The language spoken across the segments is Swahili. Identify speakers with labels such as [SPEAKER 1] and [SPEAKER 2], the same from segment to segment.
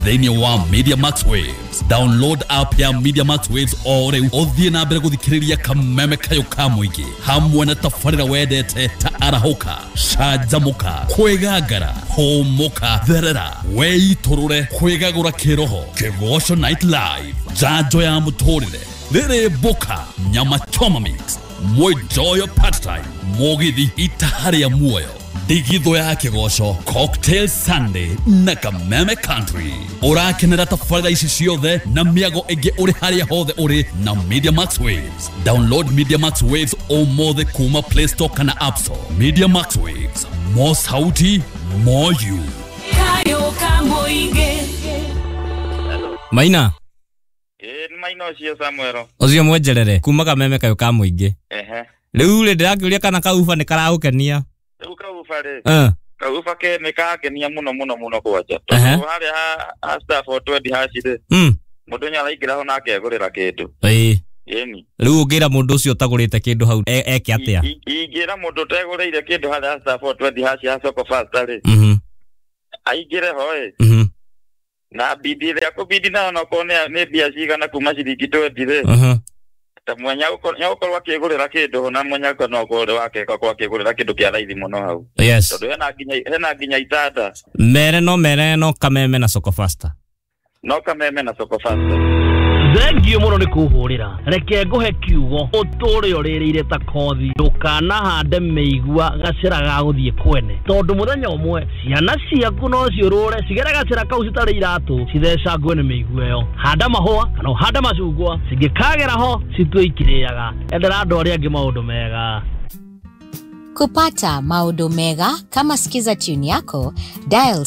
[SPEAKER 1] Then you want Media Max Waves. Download app ya Media Max Waves ore othie na mbere guthikiriria kameme kayo ka muingi hamwe na tafarira wedete ta arahoka shajamuka kwegagara homoka therera weiturure kwegagura kiroho Kegosho Night Live jajo ya mutorire rere boka nyama choma mix mwejoyo part time mogithi itahari ya muoyo digitho ya Kegosho Cocktail Sunday na Kameme Country urakenera tafarira ici ciothe na miago ege uri haria hothe uri na Media Max Waves. Download Media Max Waves omothe kuma Play Store kana App Store. Media Max Waves, more sauti, more you. Kayo kamoige Maina
[SPEAKER 2] Maina cio Samuel
[SPEAKER 1] Ozio mwejerere kuma Kameme kayo kamoige Riu le ndirakiuria kana kaufa ni karaukenia
[SPEAKER 2] Ukufare. Kaufa ke nekagenia muno kwacha. Hari ha staff 20 hashide. Mudonya laikira ho nake agurira kindu. Yeni.
[SPEAKER 1] Riu ngira mundu ucio tagurite kindu hau eke atia.
[SPEAKER 2] Ingira mundu tagurire kindu hari staff 20 hashi ha soko fast ari. Aigire ho Na bidire akubidi na kone ne biashara na kumashiriki 20. Mwanya ukorwa kigurira kindu na mwanya kono gore wake kwa kigurira kindu kia raithi muno hau.
[SPEAKER 1] Yes.
[SPEAKER 2] Tondu hena nginya itada.
[SPEAKER 1] Mere no Kameme na soko faster.
[SPEAKER 2] No Kameme na soko faster.
[SPEAKER 3] Thengio muno ni kuhurira reke nguhe kiugo uturi uririre ta kothi ndukana hande meigua gacira ga guthie kwene tondu muthenya umwe ciana ciaku no ciurure cigera gacira kau citari iratu citheca ngwene meigua yo handa mahua kana handa macungwa cingikagera ho citue ikiriaga endera andu aria angi maundu mega.
[SPEAKER 4] Kupata maudo mega kama sikiza tune yako dial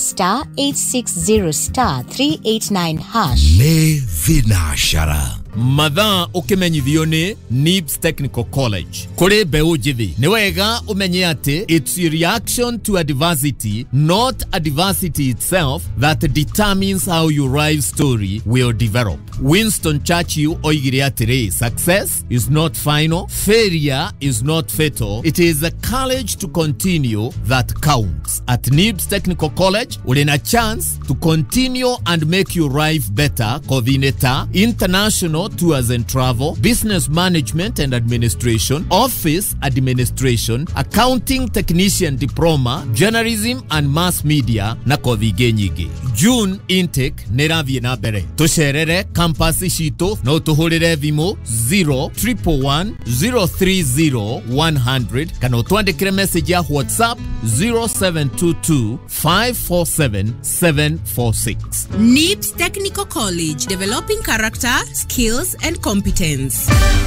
[SPEAKER 4] *860*389#.
[SPEAKER 5] Ne vinashara Mathaa ukimenyithio ni NIBS Technical College. Kuri mbeu njithi ni wega umenye ati it's your reaction to adversity, not adversity itself, that determines how your life story will develop. Winston Churchill oigire atiri, success is not final, failure is not fatal, it is the courage to continue that counts. At NIBS Technical College uli na chance to continue and make your life better. Coordinator international tours and travel, business management and administration, office administration, accounting technician diploma, journalism and mass media na kothi genyige. June intake nerathie na mbere. Tucerere campus cito no tuhurire thimu 011030100 kana twandikire message ya WhatsApp 0722547746.
[SPEAKER 6] NIBS Technical College, developing character, skills and competence.